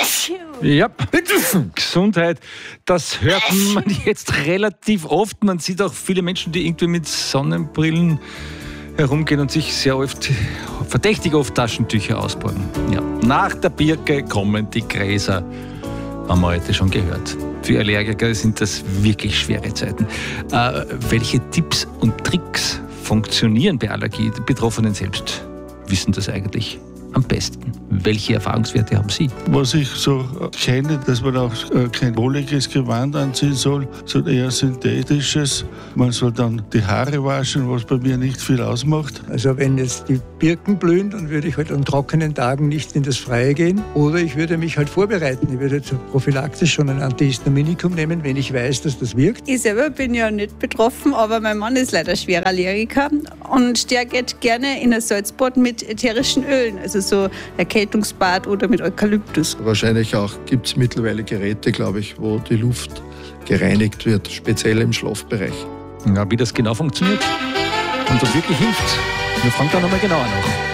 Ja, Gesundheit, das hört man jetzt relativ oft. Man sieht auch viele Menschen, die irgendwie mit Sonnenbrillen herumgehen und sich sehr oft, verdächtig oft Taschentücher ausborgen. Ja. Nach der Birke kommen die Gräser, haben wir heute schon gehört. Für Allergiker sind das wirklich schwere Zeiten. Welche Tipps und Tricks funktionieren bei Allergie? Die Betroffenen selbst wissen das eigentlich am besten. Welche Erfahrungswerte haben Sie? Was ich so kenne, dass man auch kein wohliges Gewand anziehen soll, sondern eher synthetisches. Man soll dann die Haare waschen, was bei mir nicht viel ausmacht. Also wenn jetzt die Birken blühen, dann würde ich halt an trockenen Tagen nicht in das Freie gehen. Oder ich würde mich halt vorbereiten. Ich würde zur Prophylaxe schon ein Antihistaminikum nehmen, wenn ich weiß, dass das wirkt. Ich selber bin ja nicht betroffen, aber mein Mann ist leider schwerer Allergiker. Und der geht gerne in ein Salzbad mit ätherischen Ölen. Also so Erkältungsbad oder mit Eukalyptus. Wahrscheinlich auch gibt es mittlerweile Geräte, glaube ich, wo die Luft gereinigt wird, speziell im Schlafbereich. Ja, wie das genau funktioniert und das wirklich hilft, wir fragen da nochmal genauer nach.